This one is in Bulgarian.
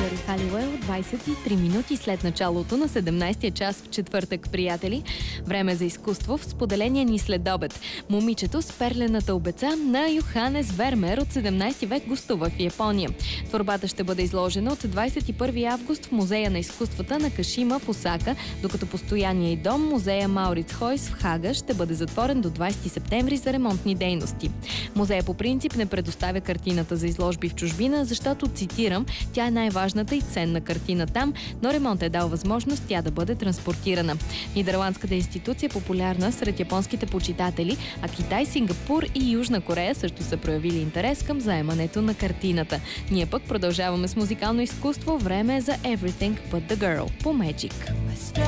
Джери Халиуел, 23 минути след началото на 17-я час в четвъртък, приятели. Време за изкуство в споделения ни следобед. Момичето с перлената обеца на Йоханес Вермеер от 17 век гостува в Япония. Творбата ще бъде изложена от 21 август в Музея на изкуствата на Кашима в Осака, докато постоянният дом Музея Мауриц Хойс в Хага ще бъде затворен до 20 септември за ремонтни дейности. Музея по принцип не предоставя картината за изложби в чужбина, защото, цитирам, тя е най-важната и ценна картина там, но ремонт е дал възможност тя да бъде транспортирана. Нидерландската институция е популярна сред японските почитатели, а Китай, Сингапур и Южна Корея също са проявили интерес към заемането на картината. Ние пък продължаваме с музикално изкуство. Време е за Everything But The Girl по Magic.